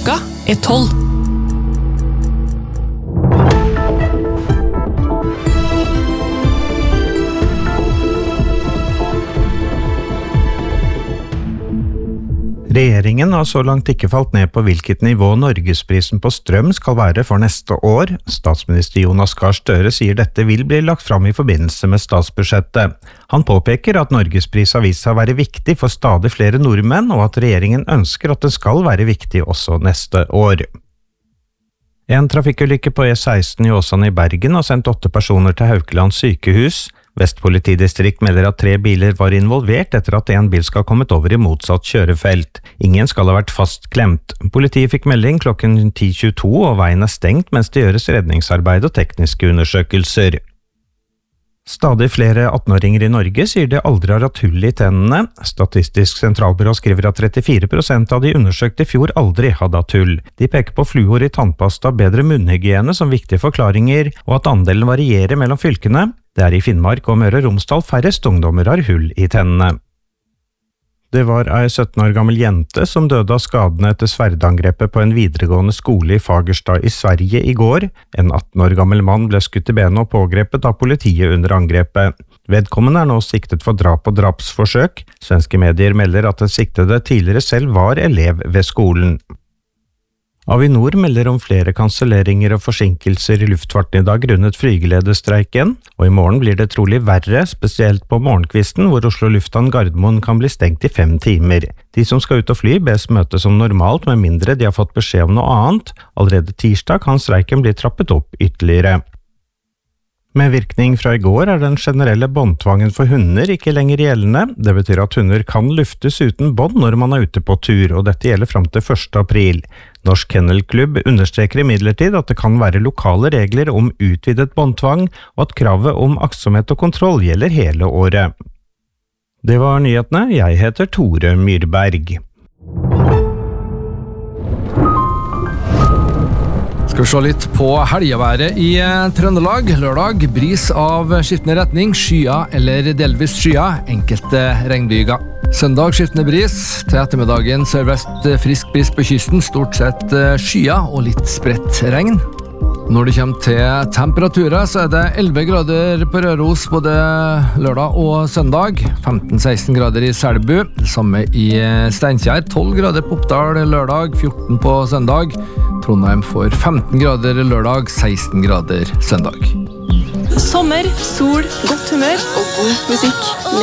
klokka 12. Regjeringen har så langt ikke falt ned på hvilket nivå Norgesprisen på strøm skal være for neste år. Statsminister Jonas Gahr Støre sier dette vil bli lagt fram i forbindelse med statsbudsjettet. Han påpeker at Norgespris har vist seg å være viktig for stadig flere nordmenn, og at regjeringen ønsker at det skal være viktig også neste år. En trafikkulykke på E16 i Åsane i Bergen har sendt 8 personer til Haukeland sykehus. Vest politidistrikt melder at 3 biler var involvert etter at en bil skal ha kommet over i motsatt kjørefelt. Ingen skal ha vært fastklemt. Politiet fikk melding klokken 10:22 og veien er stengt mens det gjøres redningsarbeid og tekniske undersøkelser. Stadig flere 18-åringer i Norge sier de aldri har hatt hull i tennene. Statistisk sentralbyrå skriver at 34% av de undersøkte i fjor aldri hadde hatt hull. De peker på fluor i tannpasta og bedre munnhygiene som viktige forklaringer, og at andelen varierer mellom fylkene. Det er i Finnmark og Møre og Romsdal færrest ungdommer har hull i tennene. Det var ei 17 år gammel jente som døde av skadene etter sverdangrepet på en videregående skole i Fagerstad i Sverige i går. En 18 år gammel mann ble skutt i benet og pågrepet av politiet under angrepet. Vedkommende er nå siktet for drap og drapsforsøk. Svenske medier melder at den siktede tidligere selv var elev ved skolen. Avinor melder om flere kanselleringer og forsinkelser i luftfarten i dag grunnet flygelederstreiken, og i morgen blir det trolig verre, spesielt på morgenkvisten hvor Oslo Lufthavn Gardermoen kan bli stengt i 5 timer. De som skal ut og fly bes møte som normalt med mindre de har fått beskjed om noe annet. Allerede tirsdag kan streiken bli trappet opp ytterligere. Med virkning fra i går er den generelle båndtvangen for hunder ikke lenger gjeldende. Det betyr at hunder kan luftes uten bånd når man er ute på tur, og dette gjelder fram til 1. april. Norsk Kennelklubb understreker imidlertid at det kan være lokale regler om utvidet båndtvang, og at kravet om aktsomhet og kontroll gjelder hele året. Det var nyhetene. Jeg heter Tore Myrberg. Skal vi se litt på helgeværet i Trøndelag. Lørdag, bris av skiftende retning, skyer eller delvis skyer, enkelte regnbyger. Søndag skiftende bris, til ettermiddagen sørvest frisk bris på kysten, stort sett skyer og litt spredt regn. Når det kommer til temperaturer, så er det 11 grader på Røros både lørdag og søndag, 15-16 grader i Selbu, det samme i Steinkjer, 12 grader på Oppdal lørdag, 14 på søndag, Trondheim får 15 grader lørdag, 16 grader søndag. Sommer, sol, godt humør og god musikk.